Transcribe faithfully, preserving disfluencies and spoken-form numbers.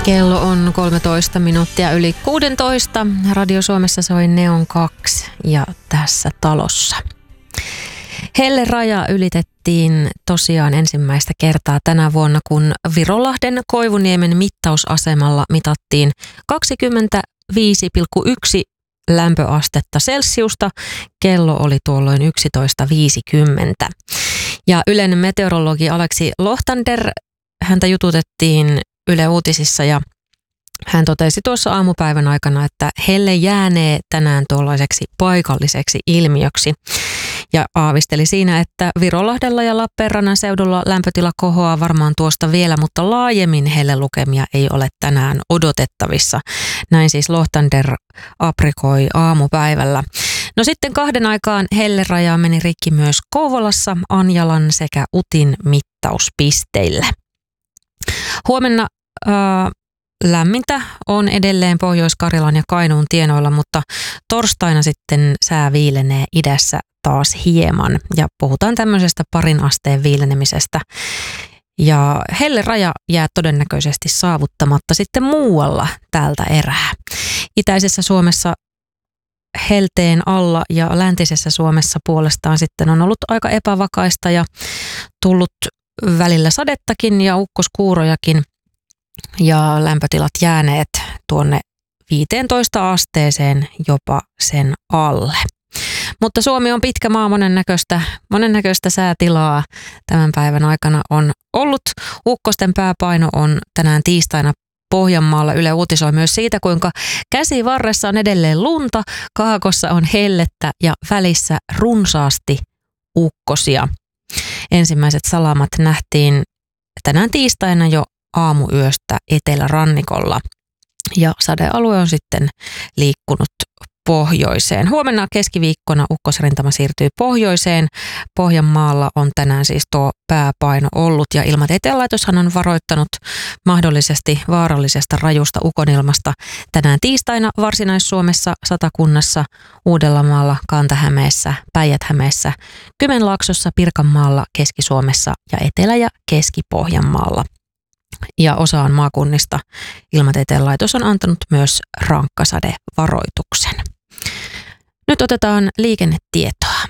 Kello on kolmetoista minuuttia yli kuusitoista. Radio Suomessa soi Neon kaksi ja tässä talossa. Helleraja ylitettiin tosiaan ensimmäistä kertaa tänä vuonna, kun Virolahden Koivuniemen mittausasemalla mitattiin kaksikymmentäviisi pilkku yksi lämpöastetta Celsiusta. Kello oli tuolloin yksitoista viisikymmentä. Ja yleinen meteorologi Aleksi Lohtander, häntä jututettiin Yle Uutisissa ja hän totesi tuossa aamupäivän aikana, että helle jäänee tänään tuollaiseksi paikalliseksi ilmiöksi. Ja aavisteli siinä, että Virolahdella ja Lappeenrannan seudulla lämpötila kohoaa varmaan tuosta vielä, mutta laajemmin hellelukemia ei ole tänään odotettavissa. Näin siis Lohtander aprikoi aamupäivällä. No sitten kahden aikaan helleraja meni rikki myös Kouvolassa, Anjalan sekä Utin mittauspisteillä. Huomenna ää, lämmintä on edelleen Pohjois-Karjalan ja Kainuun tienoilla, mutta torstaina sitten sää viilenee idässä taas hieman ja puhutaan tämmöisestä parin asteen viilenemisestä. Ja helleraja jää todennäköisesti saavuttamatta sitten muualla tältä erää. Itäisessä Suomessa helteen alla ja läntisessä Suomessa puolestaan sitten on ollut aika epävakaista ja tullut välillä sadettakin ja ukkoskuurojakin ja lämpötilat jääneet tuonne viiteentoista asteeseen jopa sen alle. Mutta Suomi on pitkä maa, monennäköistä, monennäköistä säätilaa tämän päivän aikana on ollut. Ukkosten pääpaino on tänään tiistaina Pohjanmaalla. Yle uutisoi myös siitä, kuinka käsivarressa on edelleen lunta, kaakossa on hellettä ja välissä runsaasti ukkosia. Ensimmäiset salamat nähtiin tänään tiistaina jo aamuyöstä etelärannikolla ja sadealue on sitten liikkunut pohjoiseen. Huomenna keskiviikkona ukkosrintama siirtyy pohjoiseen. Pohjanmaalla on tänään siis tuo pääpaino ollut ja Ilmatieteen laitoshan on varoittanut mahdollisesti vaarallisesta rajusta ukonilmasta tänään tiistaina Varsinais-Suomessa, Satakunnassa, Uudellamaalla, Kanta-Hämeessä, Päijät-Hämeessä, Kymenlaaksossa, Pirkanmaalla, Keski-Suomessa ja Etelä- ja Keski-Pohjanmaalla. Ja osaan maakunnista Ilmatieteen laitos on antanut myös rankkasadevaroituksen. Nyt otetaan liikennetietoa.